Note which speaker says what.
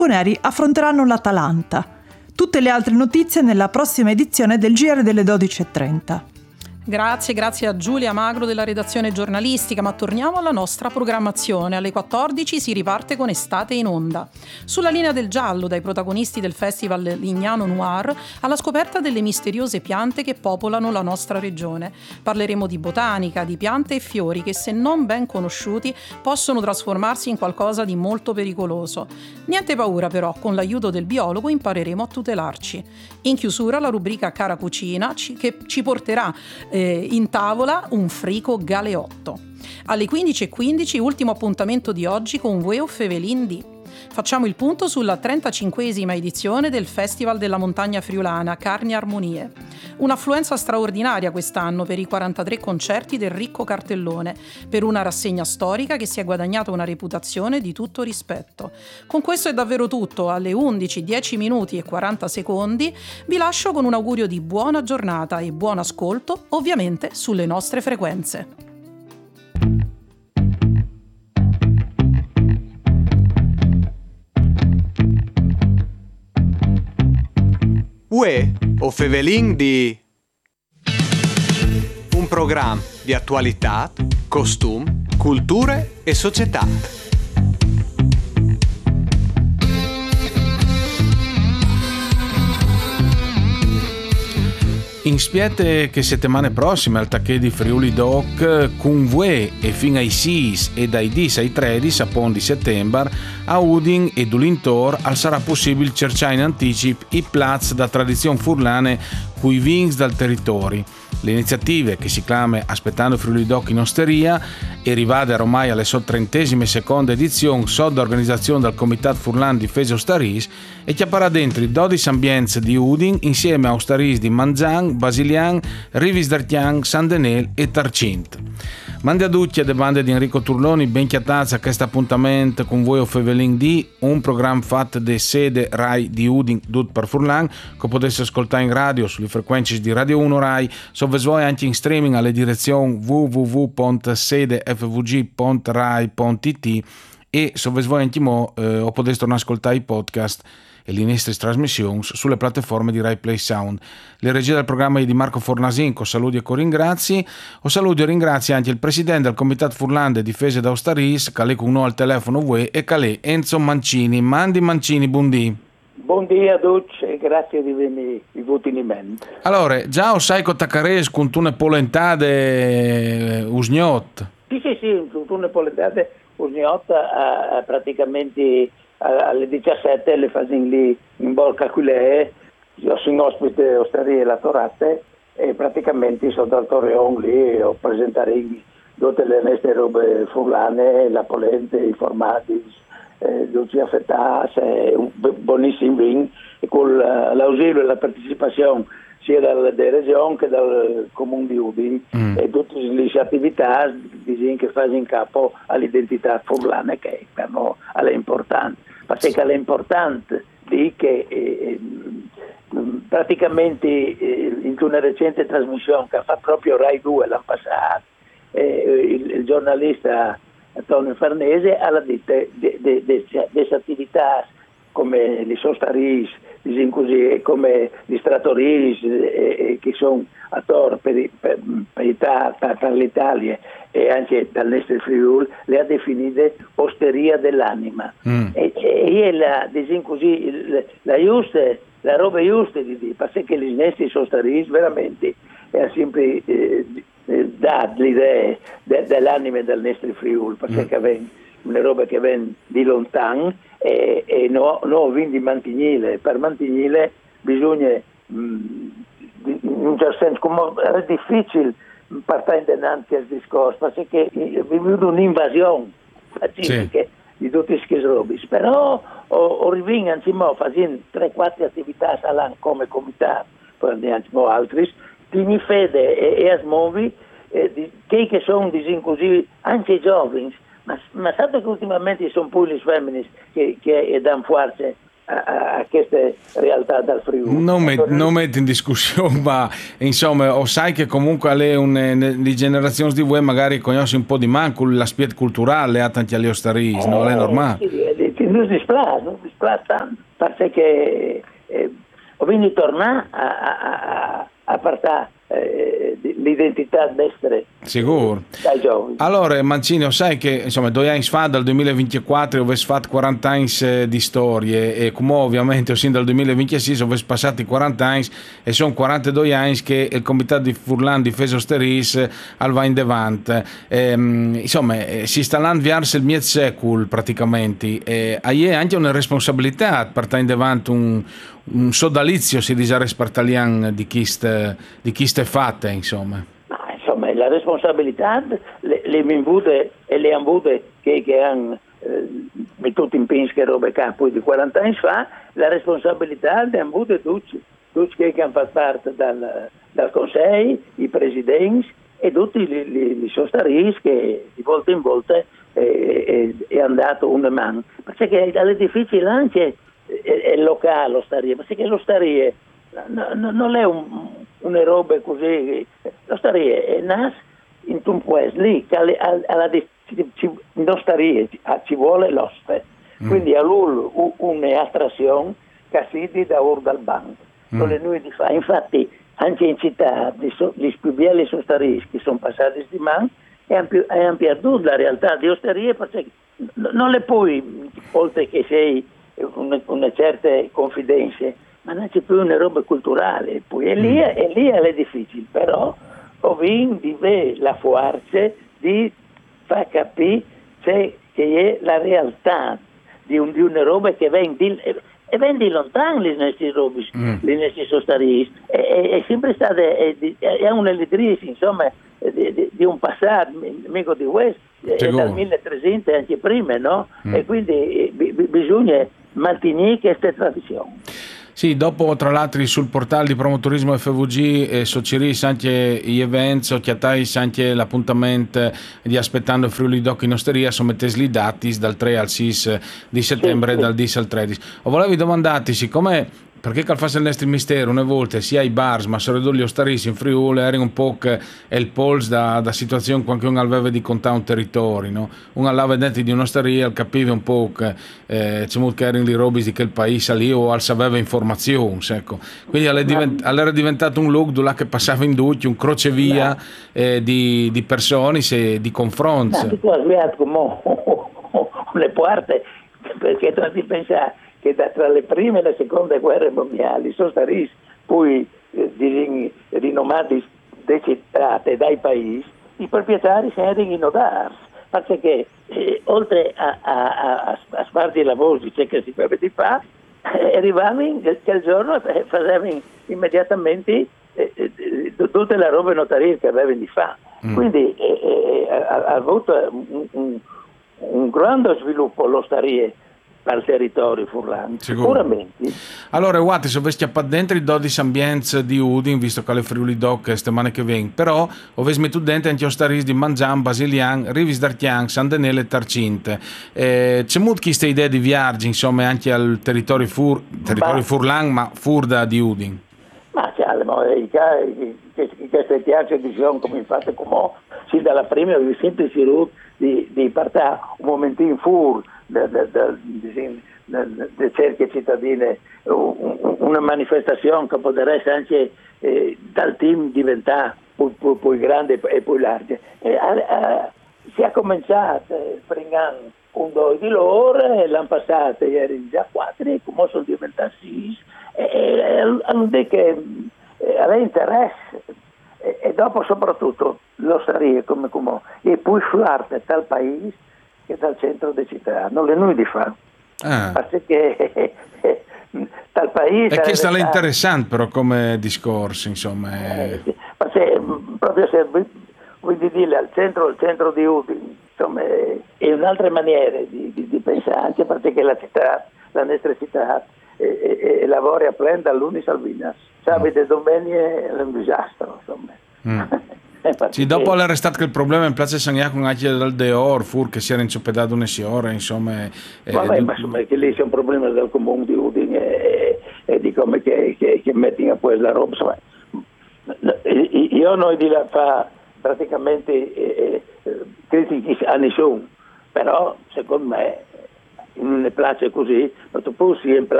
Speaker 1: bianconeri affronteranno l'Atalanta. Tutte le altre notizie nella prossima edizione del GR delle 12:30.
Speaker 2: Grazie a Giulia Magro della redazione giornalistica, ma torniamo alla nostra programmazione. Alle 14 si riparte con Estate in Onda. Sulla linea del giallo, dai protagonisti del Festival Lignano Noir alla scoperta delle misteriose piante che popolano la nostra regione. Parleremo di botanica, di piante e fiori che, se non ben conosciuti, possono trasformarsi in qualcosa di molto pericoloso. Niente paura però, con l'aiuto del biologo impareremo a tutelarci. In chiusura la rubrica Cara Cucina che ci porterà in tavola un frico galeotto. Alle 15:15 ultimo appuntamento di oggi con Ueo Fevelin D. Facciamo il punto sulla 35esima edizione del Festival della Montagna Friulana Carni Armonie. Un'affluenza straordinaria quest'anno per i 43 concerti del ricco cartellone, per una rassegna storica che si è guadagnata una reputazione di tutto rispetto. Con questo è davvero tutto. Alle 11, 10 minuti e 40 secondi vi lascio con un augurio di buona giornata e buon ascolto, ovviamente sulle nostre frequenze.
Speaker 3: Uè o Fevelin di un programma di attualità, costum, culture e società.
Speaker 4: In spiete che settimane prossime al Tacchè di Friuli Doc con voi e fino ai 6 e dai 10 ai 13 a Pon di settembre a Udin e Dulintor al sarà possibile cercare in anticipo i plaz da tradizione furlane cui vins dal territorio. Le iniziative che si chiama Aspettando Friuli Doc in osteria e rivade ormai alle 32ª edizione sotto organizzazione dal Comitato Furlan Difesa Ostaris e che apparà dentro i 12 ambienze di Udin insieme a Ostaris di Manzan, Basilian, Rivis d'Artian, San Denel e Tarcint. Mandi a tutti le bande di Enrico Turloni ben chiatazza a questo appuntamento con voi o Fevelin D, un programma fatto da sede Rai di Udin Dut per Furlan che potesse ascoltare in radio sulle frequenze di Radio 1 Rai, sovvesvoi anche in streaming alle direzioni www.sedefvg.rai.it e sovvesvoi anche o potete tornare a ascoltare i podcast e le nostre trasmissioni sulle piattaforme di Rai Play Sound. Le regie del programma è di Marco Fornasin, con saluti e ringrazi. O saluto e ringrazio anche il presidente del Comitato Furlan de Difese d'Austaris, che è con noi al telefono e che è Enzo Mancini. Mandi Mancini, buondì.
Speaker 5: Buondì a tutti e grazie di venire i voti in mente.
Speaker 4: Allora, già o sai che Taccares con tune polentade usgnot?
Speaker 5: Sì, con tune polentade usgnot praticamente alle 17 le facciamo lì in Borca Culè, io sono ospite osteria La Torate e praticamente sono al Torreon lì ho presentato tutte le nostre robe furlane, la polente, i formati, Lucia Fettas, un buonissimo vino e con l'ausilio e la partecipazione sia dalla regione che dal comune di Udin e tutte le attività che fanno in capo all'identità furlana che per noi è importante. Perché è importante di che praticamente in una recente trasmissione che ha fatto proprio Rai 2 l'anno passato il giornalista Antonio Farnese ha detto delle attività come gli sostaris, così, come gli stratoris che sono attorno per l'Italia e anche dal nostro Friuli, le ha definite osteria dell'anima. E la roba giusta di dire, perché gli nostri sostaris veramente ha sempre dato l'idea dell'anima del nostro Friuli, perché viene una roba che viene di lontano e no quindi mantenere. Per mantenere bisogna in un certo senso come è difficile partendo innanzi al discorso perché è venuta un'invasione pacifica di tutte queste robe, però arriviamo anziché facendo 3-4 attività all'anno come comitato poi anziché altri tieni fede e smuovi che sono così anche i giovani ma sapete che ultimamente sono poi le femmine che danno forza a queste realtà dal Friuli.
Speaker 4: Non metto in discussione, ma insomma, o sai che comunque le generazioni di voi magari conoscono un po' di manco l'aspetto culturale a tanti alle ostaris, non è normale?
Speaker 5: Sì, non dispiace, perché ho vinto tornare a partire l'identità d'essere
Speaker 4: sicuro
Speaker 5: dai giovani.
Speaker 4: Allora Mancini, sai che insomma 2 anni fa, dal 2024 avessi fatto 40 anni di storie, e come ovviamente sin dal 2026 avessi passati 40 anni, e sono 42 anni che il comitato di Furlan Difesa Osteris al va in davanti, insomma si sta là verso il mezzo secolo praticamente, e hai anche una responsabilità per stare in davanti un sodalizio, si dice spartalian di chi ste fatte, insomma.
Speaker 5: Ma insomma la responsabilità le minvute e le ambute che hanno mettuto in pinche robe capo di 40 anni fa, la responsabilità le ambute tutti che hanno fatto parte dal Consiglio, i presidenti e tutti i sostaris che di volta in volta è andato una mano, perché è difficile anche è locale l'osteria, perché l'osteria non è una roba così, l'osteria è nas in un paese lì che l'osteria ci vuole l'oste, quindi a lui un'attrazione che si da ur dal banco, non le noi di fa. Infatti anche in città gli più belli osterie che sono passati di mano e hanno perduto la realtà di osterie, perché non le puoi, oltre che sei una certa confidenza, ma non c'è più una roba culturale, poi è lì è difficile, però ho vinto di avere la forza di far capire che è la realtà di una roba che viene di lontano le nostre robe, le nostre sostarie, è sempre stata è un'allegria, insomma, di un passato amico di questo, dal 1300 anche prima, no? E quindi bisogna mantenere queste tradizioni.
Speaker 4: Sì, dopo tra l'altro sul portale di Promotorismo FVG socieris anche gli eventi, occhiatais anche l'appuntamento di Aspettando Friuli Doc in Osteria, sommettesi i dati dal 3 al 6 di settembre, sì. Dal 10 al 13. O volevi domandarti, siccome perché calfasse il nostro mistero una volta sia i bars ma soprattutto gli ostaris in Friuli erano un po' il polso da situazione quando uno aveva di contare un territorio, no? Uno allava dentro di un'osteria capiva un po' che erano le robe di quel paese lì o sapeva informazioni, ecco. Quindi era diventato un luogo dove che passava in duccio, un crocevia di persone di confronti.
Speaker 5: Tu hai sbagliato come le porte, perché tu devi pensare che tra le prime e le seconde guerre mondiali sono stati poi rinomati delle città e dai paesi, i proprietari erano in odars, perché oltre a spargere la voce che si poteva fare, arrivavano quel giorno e facevano immediatamente tutta la roba notarile che avevano di fare. Quindi ha avuto un grande sviluppo l'osteria al territorio furlano, sicuramente.
Speaker 4: Allora, guarda, se avessi chiappato dentro i 12 ambienti di Udin, visto che le Friuli Doc settimane che vengono, però avessi messo dentro anche ostaris di Mangian, Basilian, Rivis d'Archian, San Denele e Tarcinte. C'è molto questa idea di viaggi, insomma, anche al territorio furlan, ma furda di Udin.
Speaker 5: Ma c'è queste piazze di Sion, come infatti come sin dalla prima avevo sempre cercato di partire un momentino fuori delle cerchie cittadine, una manifestazione che potrebbe essere anche dal team diventare poi grande e poi larga. Si è cominciato springando un due di loro, e l'anno passato erano già 4, e come sono diventati 6, e hanno detto che aveva interesse, e dopo soprattutto l'osteria come è più forte dal paese che dal centro della città, non le noi di fare. Perché dal paese
Speaker 4: e questo è interessante però come discorso, insomma.
Speaker 5: Perché proprio se vuoi dire al centro di Udine, insomma, è un'altra maniera di pensare, anche perché la nostra città lavora a pleno dall'Uni Salvinas, sabato e domenica è un disastro, insomma.
Speaker 4: Sì, dopo era stato che il problema in Piazza San Jacopo anche dal Deor, che si era inciopedato una ore, insomma.
Speaker 5: Ma insomma che lì c'è un problema del comune di Udine e di come che mettono a poi la roba, insomma. Io non di là fa praticamente critichi a nessuno, però secondo me ne piace così, ma tu poi si in